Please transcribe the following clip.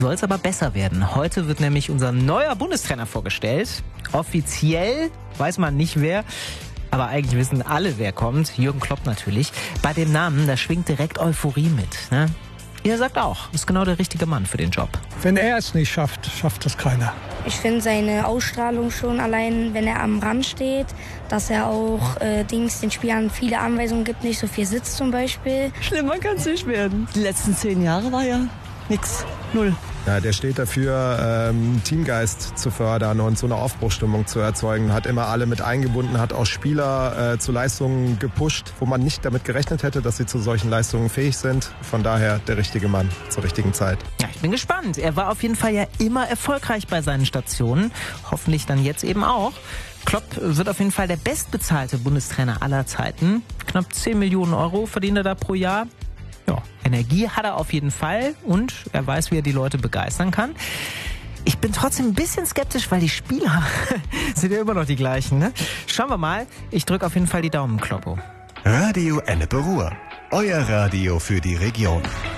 Soll es aber besser werden. Heute wird nämlich unser neuer Bundestrainer vorgestellt. Offiziell weiß man nicht wer, aber eigentlich wissen alle, wer kommt. Jürgen Klopp natürlich. Bei dem Namen, da schwingt direkt Euphorie mit, ne? Ihr sagt auch, ist genau der richtige Mann für den Job. Wenn er es nicht schafft, schafft es keiner. Ich finde seine Ausstrahlung schon allein, wenn er am Rand steht, dass er auch den Spielern viele Anweisungen gibt, nicht so viel sitzt zum Beispiel. Schlimmer kann es nicht werden. Die letzten 10 Jahre war ja nix, null. Ja, der steht dafür, Teamgeist zu fördern und so eine Aufbruchsstimmung zu erzeugen. Hat immer alle mit eingebunden, hat auch Spieler zu Leistungen gepusht, wo man nicht damit gerechnet hätte, dass sie zu solchen Leistungen fähig sind. Von daher der richtige Mann zur richtigen Zeit. Ja, ich bin gespannt. Er war auf jeden Fall ja immer erfolgreich bei seinen Stationen. Hoffentlich dann jetzt eben auch. Klopp wird auf jeden Fall der bestbezahlte Bundestrainer aller Zeiten. Knapp 10 Millionen Euro verdient er da pro Jahr. Ja, Energie hat er auf jeden Fall und er weiß, wie er die Leute begeistern kann. Ich bin trotzdem ein bisschen skeptisch, weil die Spieler sind ja immer noch die gleichen, ne? Schauen wir mal. Ich drücke auf jeden Fall die Daumen, Kloppo. Radio Ennepe Ruhr. Euer Radio für die Region.